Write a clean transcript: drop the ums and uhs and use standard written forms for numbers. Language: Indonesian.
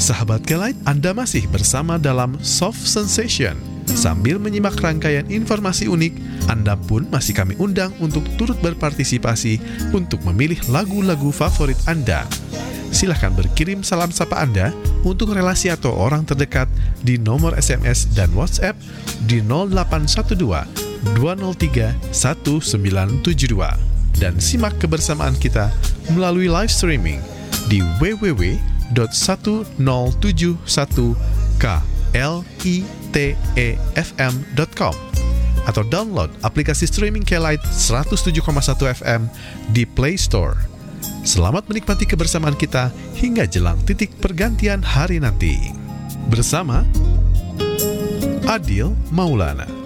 Sahabat K-Lite, Anda masih bersama dalam Soft Sensation. Sambil menyimak rangkaian informasi unik, Anda pun masih kami undang untuk turut berpartisipasi untuk memilih lagu-lagu favorit Anda. Silahkan berkirim salam sapa Anda untuk relasi atau orang terdekat di nomor SMS dan WhatsApp di 0812 203 1972. Dan simak kebersamaan kita melalui live streaming di www.107.klitefm.com atau download aplikasi streaming K-Lite 107,1 FM di Play Store. Selamat menikmati kebersamaan kita hingga jelang titik pergantian hari nanti. Bersama Adil Maulana.